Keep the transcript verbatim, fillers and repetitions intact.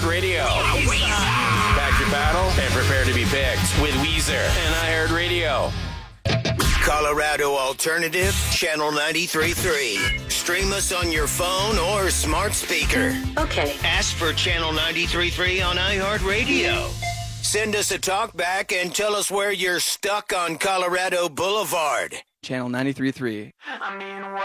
iHeartRadio. Pack your paddle and prepare to be picked with Weezer and iHeartRadio. Colorado Alternative, Channel ninety-three point three. Stream us on your phone or smart speaker. Okay. Ask for Channel ninety-three point three on iHeartRadio. Send us a talk back and tell us where you're stuck on Colorado Boulevard. Channel ninety-three point three. I mean, what?